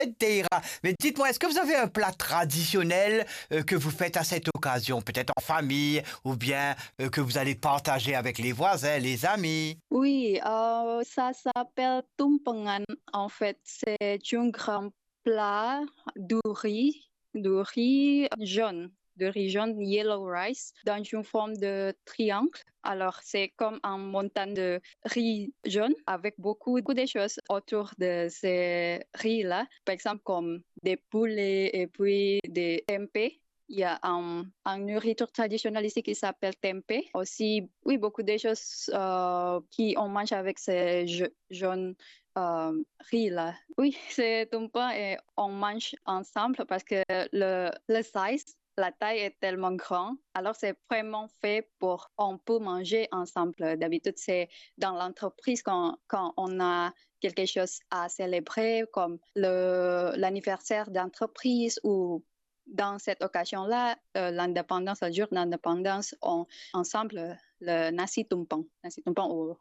Deira, mais dites-moi, est-ce que vous avez un plat traditionnel que vous faites à cette occasion, peut-être en famille, ou bien que vous allez partager avec les voisins, les amis? Oui, ça s'appelle tumpengan. En fait, c'est un grand plat de riz jaune, de riz jaune, yellow rice, dans une forme de triangle. Alors, c'est comme une montagne de riz jaune avec beaucoup de choses autour de ces riz-là. Par exemple, comme des poulets et puis des tempeh. Il y a un nourriture traditionnelle ici qui s'appelle tempeh. Aussi, oui, beaucoup de choses qui on mange avec ces jaunes riz là. Oui, c'est tumpeng et on mange ensemble parce que le size, la taille est tellement grande. Alors, c'est vraiment fait pour on peut manger ensemble. D'habitude, c'est dans l'entreprise quand on a quelque chose à célébrer comme l'anniversaire d'entreprise ou dans cette occasion-là, l'indépendance, le jour d'indépendance, on ensemble le nasi tumpeng au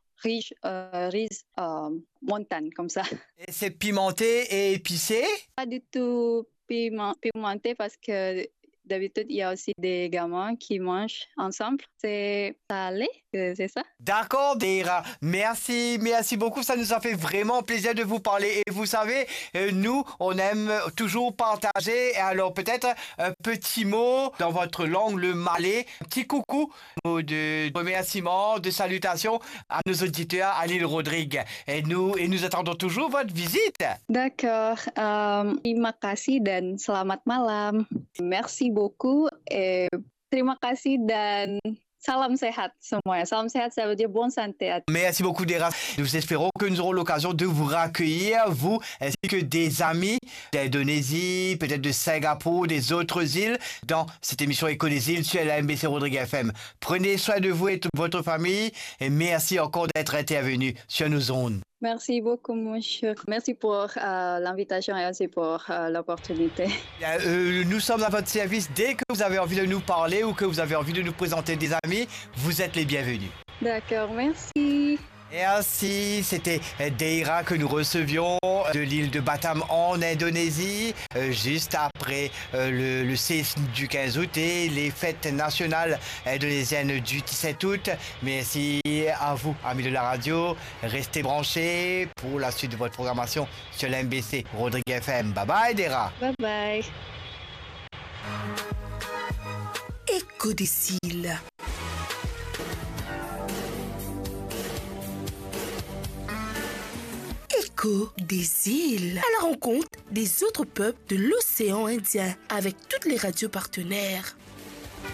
riz montagne comme ça. Et c'est pimenté et épicé? Pas du tout pimenté parce que d'habitude il y a aussi des gamins qui mangent ensemble. C'est salé, c'est ça? D'accord, Deira. Merci beaucoup. Ça nous a fait vraiment plaisir de vous parler. Et vous savez, nous, on aime toujours partager. Alors peut-être un petit mot dans votre langue, le malais. Un petit coucou, un mot de remerciement, de salutation à nos auditeurs à l'île Rodrigue. Et nous attendons toujours votre visite. D'accord. Terima kasih dan selamat malam. Merci beaucoup et terima kasih dan salam sehat semuanya. Salam sehat, ça veut dire bonne santé. Merci beaucoup, Deira. Nous espérons que nous aurons l'occasion de vous raccueillir, vous, ainsi que des amis d'Indonésie, peut-être de Singapour, des autres îles, dans cette émission Écho des îles sur la MBC Rodrigue FM. Prenez soin de vous et de votre famille et merci encore d'être intervenu sur nos ondes. Merci beaucoup, monsieur. Merci pour l'invitation et aussi pour l'opportunité. Nous sommes à votre service. Dès que vous avez envie de nous parler ou que vous avez envie de nous présenter des amis, vous êtes les bienvenus. D'accord, merci. Merci, c'était Deira que nous recevions de l'île de Batam en Indonésie, juste après le séisme du 15 août et les fêtes nationales indonésiennes du 17 août. Merci à vous, amis de la radio. Restez branchés pour la suite de votre programmation sur l'MBC Rodrigue FM. Bye bye, Deira. Bye bye. Écho des îles. Écho des îles, à la rencontre des autres peuples de l'océan Indien avec toutes les radios partenaires.